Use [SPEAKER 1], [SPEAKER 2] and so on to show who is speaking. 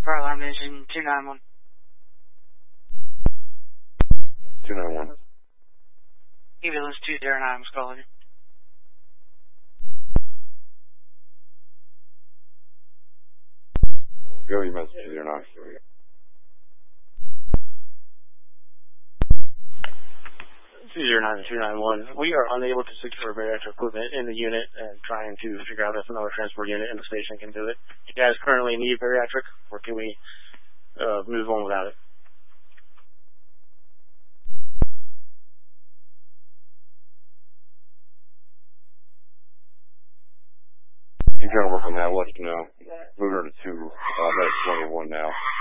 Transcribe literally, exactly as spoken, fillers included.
[SPEAKER 1] Fire alarm engine two nine one.
[SPEAKER 2] two nine one.
[SPEAKER 1] Ambulance two zero nine was calling you.
[SPEAKER 2] Go, you message two zero nine.
[SPEAKER 3] two zero nine two nine one. We are unable to secure bariatric equipment in the unit and trying to figure out if another transport unit in the station can do it. You guys currently need bariatric, or can we uh, move on without it?
[SPEAKER 2] You're trying to work on that, I'll let you know. Moving her to two, uh, that's twenty-one now.